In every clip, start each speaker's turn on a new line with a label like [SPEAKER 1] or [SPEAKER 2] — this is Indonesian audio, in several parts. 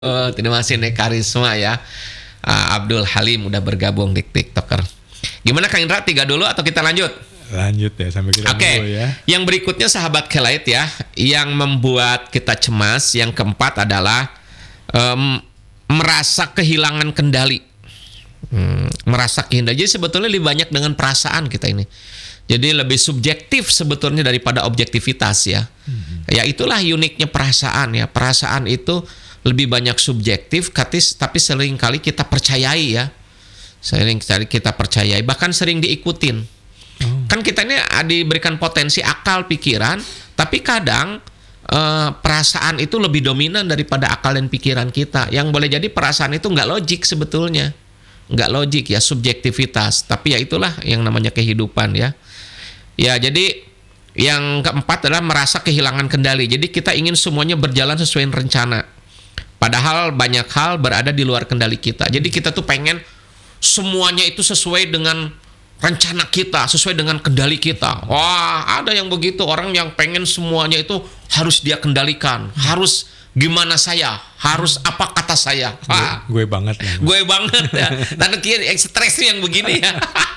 [SPEAKER 1] Oh, terima kasih nih Karisma ya. Abdul Halim udah bergabung di TikToker. Gimana Kang Indra, 3 dulu atau kita lanjut?
[SPEAKER 2] Lanjut ya sampai kita dulu ya.
[SPEAKER 1] Yang berikutnya sahabat Kelait ya, yang membuat kita cemas. Yang keempat adalah merasa kehilangan kendali. Merasa kehilangan. Jadi sebetulnya lebih banyak dengan perasaan kita ini. Jadi lebih subjektif sebetulnya daripada objektivitas ya. Ya itulah uniknya perasaan ya. Perasaan itu lebih banyak subjektif, tapi sering kali kita percayai ya. Sering kali kita percayai, bahkan sering diikutin. Kan kita ini diberikan potensi akal pikiran, tapi kadang perasaan itu lebih dominan daripada akal dan pikiran kita. Yang boleh jadi perasaan itu nggak logik sebetulnya. Nggak logik ya, subjektivitas. Tapi ya itulah yang namanya kehidupan ya. Ya jadi yang keempat adalah merasa kehilangan kendali. Jadi kita ingin semuanya berjalan sesuai rencana. Padahal banyak hal berada di luar kendali kita. Jadi kita tuh pengen semuanya itu sesuai dengan rencana kita, sesuai dengan kendali kita. Wah, ada yang begitu, orang yang pengen semuanya itu harus dia kendalikan. Harus gimana saya, harus apa kata saya. Wah,
[SPEAKER 2] gue banget ya.
[SPEAKER 1] Gue banget ya. Dan kira stresnya yang begini ya.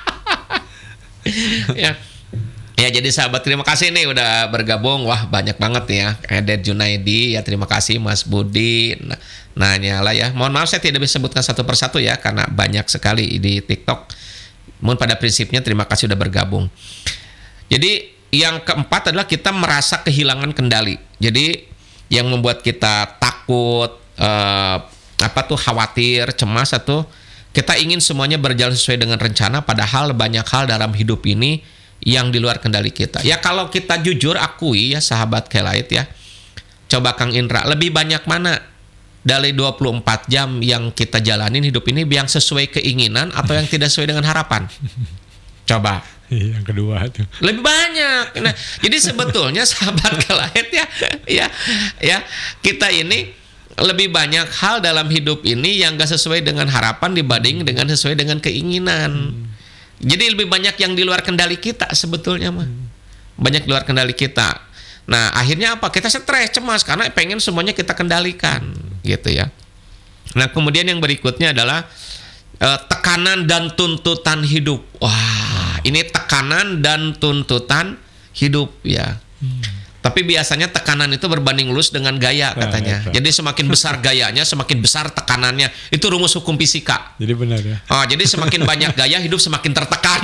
[SPEAKER 1] Ya jadi sahabat, terima kasih nih udah bergabung. Wah banyak banget nih ya. Edet Junaidi ya, terima kasih Mas Budi. Nanya lah ya. Mohon maaf saya tidak bisa sebutkan satu persatu ya, karena banyak sekali di TikTok. Mohon pada prinsipnya terima kasih udah bergabung. Jadi yang keempat adalah kita merasa kehilangan kendali. Jadi yang membuat kita takut, khawatir, cemas, atau kita ingin semuanya berjalan sesuai dengan rencana. Padahal banyak hal dalam hidup ini yang di luar kendali kita. Ya kalau kita jujur akui ya sahabat Kelait ya. Coba Kang Indra, lebih banyak mana dari 24 jam yang kita jalanin hidup ini yang sesuai keinginan atau yang tidak sesuai dengan harapan? Coba.
[SPEAKER 2] Yang kedua tuh.
[SPEAKER 1] Lebih banyak. Nah, jadi sebetulnya sahabat Kelait ya kita ini lebih banyak hal dalam hidup ini yang gak sesuai dengan harapan dibanding dengan sesuai dengan keinginan. Jadi lebih banyak yang di luar kendali kita sebetulnya mah. Banyak di luar kendali kita. Nah, akhirnya apa? Kita stres, cemas karena pengen semuanya kita kendalikan, gitu ya. Nah, kemudian yang berikutnya adalah tekanan dan tuntutan hidup. Wah, ini tekanan dan tuntutan hidup ya. Tapi biasanya tekanan itu berbanding lurus dengan gaya katanya. Jadi semakin besar gayanya, semakin besar tekanannya. Itu rumus hukum fisika.
[SPEAKER 2] Jadi benar ya.
[SPEAKER 1] Oh, jadi semakin banyak gaya, hidup semakin tertekan.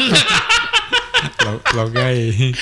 [SPEAKER 2] Logai.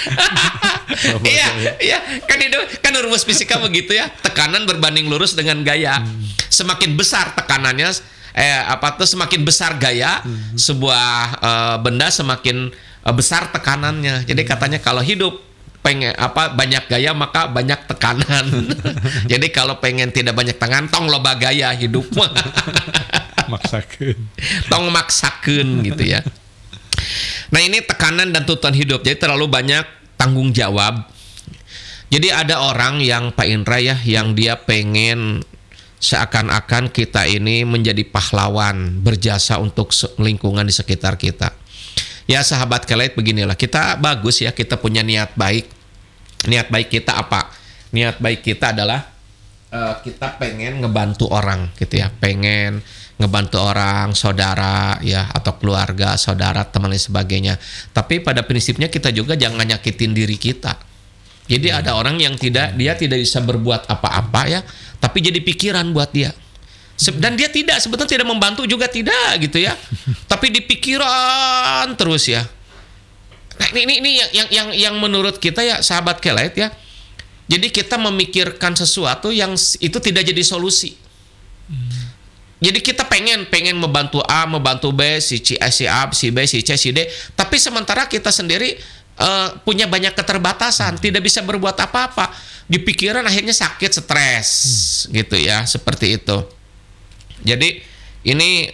[SPEAKER 1] Iya, kan rumus fisika begitu ya. Tekanan berbanding lurus dengan gaya. Semakin besar tekanannya, semakin besar gaya sebuah benda, semakin besar tekanannya. Jadi katanya kalau hidup banyak gaya maka banyak tekanan. Jadi kalau pengen tidak banyak tekanan, tong loba gaya hidup.
[SPEAKER 2] Maksakeun.
[SPEAKER 1] Tong maksakeun gitu ya. Nah ini tekanan dan tuntutan hidup. Jadi terlalu banyak tanggung jawab. Jadi ada orang yang Pak Indra ya, yang dia pengen seakan-akan kita ini menjadi pahlawan, berjasa untuk lingkungan di sekitar kita. Ya sahabat Kelait, beginilah, kita bagus ya, kita punya niat baik. Niat baik kita apa? Niat baik kita adalah kita pengen ngebantu orang gitu ya, pengen ngebantu orang, saudara ya, atau keluarga, saudara, teman dan sebagainya. Tapi pada prinsipnya kita juga jangan nyakitin diri kita. Jadi ada orang yang dia tidak bisa berbuat apa-apa ya, tapi jadi pikiran buat dia. Dan dia sebetulnya tidak membantu juga, tidak gitu ya. Tapi di pikiran terus ya. Nah ini yang menurut kita ya sahabat Kelait ya. Jadi kita memikirkan sesuatu yang itu tidak jadi solusi. Jadi kita pengen membantu A, membantu B, si A, si B, si C, si D. Tapi sementara kita sendiri punya banyak keterbatasan, tidak bisa berbuat apa-apa. Di pikiran akhirnya sakit, stres gitu ya, seperti itu. Jadi ini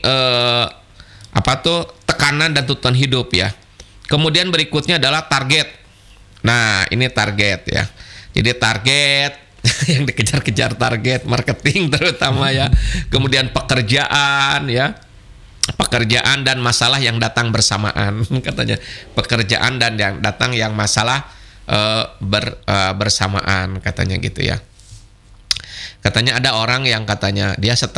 [SPEAKER 1] tekanan dan tuntutan hidup ya. Kemudian berikutnya adalah target. Nah, ini target ya. Jadi target yang dikejar-kejar, target marketing terutama ya. Kemudian pekerjaan ya. Pekerjaan dan masalah yang datang bersamaan katanya. Pekerjaan dan yang datang yang masalah bersamaan katanya gitu ya. Katanya ada orang yang katanya dia stres